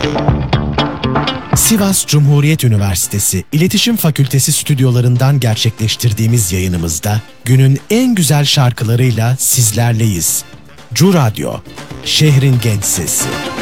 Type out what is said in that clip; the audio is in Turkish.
Sivas Cumhuriyet Üniversitesi İletişim Fakültesi stüdyolarından gerçekleştirdiğimiz yayınımızda günün en güzel şarkılarıyla sizlerleyiz. Cu Radyo, şehrin genç sesi.